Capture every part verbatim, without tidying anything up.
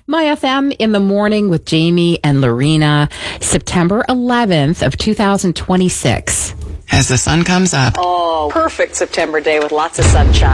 My F M in the morning with Jamie and Lorena, September eleventh of two thousand twenty-six. As the sun comes up. Oh, perfect September day with lots of sunshine.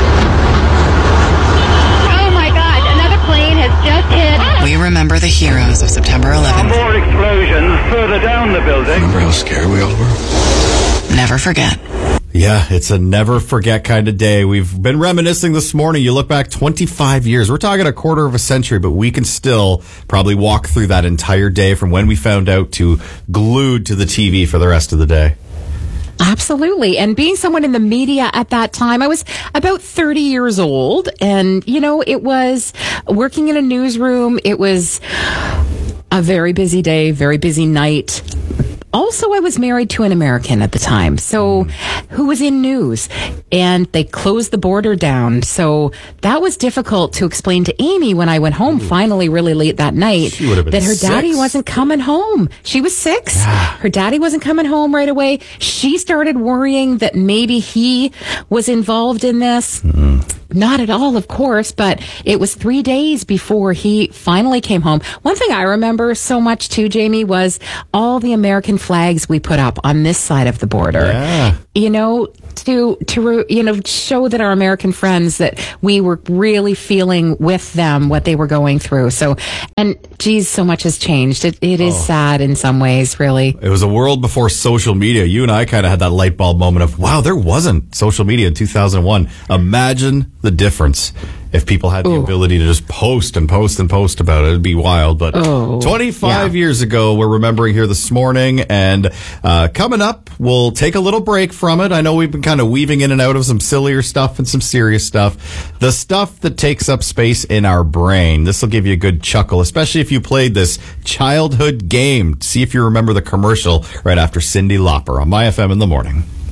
Oh my gosh, another plane has just hit. We remember the heroes of September eleventh. More explosions further down the building. Remember how scared we all were? Never forget. Yeah, it's a never forget kind of day. We've been reminiscing this morning. You look back twenty-five years. We're talking a quarter of a century, but we can still probably walk through that entire day from when we found out to glued to the T V for the rest of the day. Absolutely. And being someone in the media at that time, I was about thirty years old. And, you know, it was working in a newsroom. It was a very busy day, very busy night. Also, I was married to an American at the time, so who was in news, and they closed the border down. So that was difficult to explain to Amy when I went home finally really late that night that her daddy six. wasn't coming home. She was six. Yeah. Her daddy wasn't coming home right away. She started worrying that maybe he was involved in this. Mm-hmm. Not at all, of course, but it was three days before he finally came home. One thing I remember so much too, Jamie, was all the American flags we put up on this side of the border. Yeah. You know, to, to, you know, show that our American friends that we were really feeling with them what they were going through. So, and geez, so much has changed. It, it is Oh. sad in some ways, really. It was a world before social media. You and I kind of had that light bulb moment of, wow, there wasn't social media in two thousand one. Imagine the difference if people had the Ooh. ability to just post and post and post about it. It'd be wild. But Oh, twenty-five yeah. years ago, we're remembering here this morning. And uh, coming up, we'll take a little break from it. I know we've been kind of weaving in and out of some sillier stuff and some serious stuff. The stuff that takes up space in our brain. This will give you a good chuckle, especially if you played this childhood game. See if you remember the commercial right after Cyndi Lauper on My F M in the morning.